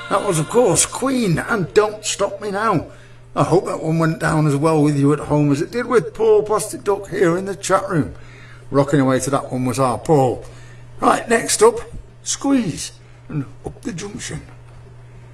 That was, of course, Queen and Don't Stop Me Now. I hope that one went down as well with you at home as it did with Paul Plastic Duck here in the chat room. Rocking away to that one was our Paul. Right, next up, Squeeze and Up the Junction.